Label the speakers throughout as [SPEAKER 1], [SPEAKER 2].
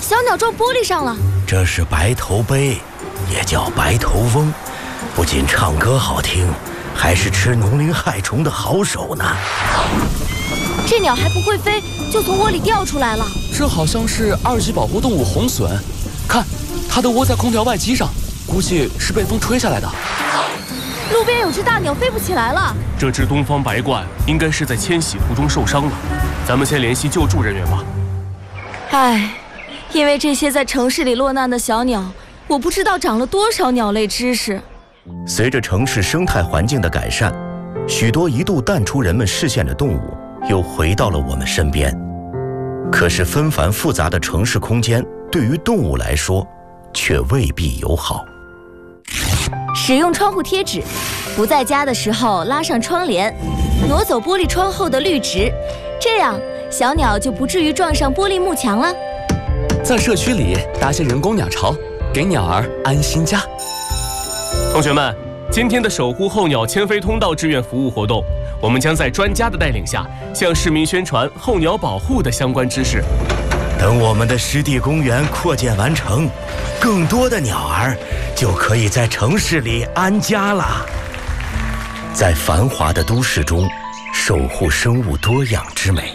[SPEAKER 1] 小鸟撞玻璃上了。
[SPEAKER 2] 这是白头鹎，也叫白头翁，不仅唱歌好听，还是吃农林害虫的好手呢。
[SPEAKER 1] 这鸟还不会飞，就从窝里掉出来了。
[SPEAKER 3] 这好像是2级保护动物红隼，看，它的窝在空调外机上，估计是被风吹下来的。
[SPEAKER 1] 路边有只大鸟飞不起来了。
[SPEAKER 4] 这只东方白鹳应该是在迁徙途中受伤了，咱们先联系救助人员吧。
[SPEAKER 1] 唉，因为这些在城市里落难的小鸟，我不知道长了多少鸟类知识。
[SPEAKER 2] 随着城市生态环境的改善，许多一度淡出人们视线的动物又回到了我们身边。可是纷繁复杂的城市空间对于动物来说却未必友好。
[SPEAKER 1] 使用窗户贴纸，不在家的时候拉上窗帘，挪走玻璃窗后的绿植，这样小鸟就不至于撞上玻璃幕墙了。
[SPEAKER 3] 在社区里搭些人工鸟巢，给鸟儿安心家。
[SPEAKER 4] 同学们，今天的守护候鸟迁飞通道志愿服务活动，我们将在专家的带领下，向市民宣传候鸟保护的相关知识。
[SPEAKER 2] 等我们的湿地公园扩建完成，更多的鸟儿就可以在城市里安家了。在繁华的都市中，守护生物多样之美。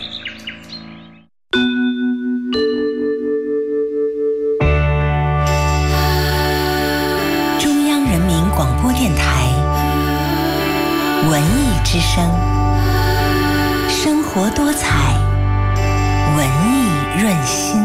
[SPEAKER 5] 中央人民广播电台文艺之声，生活多彩，文艺润心。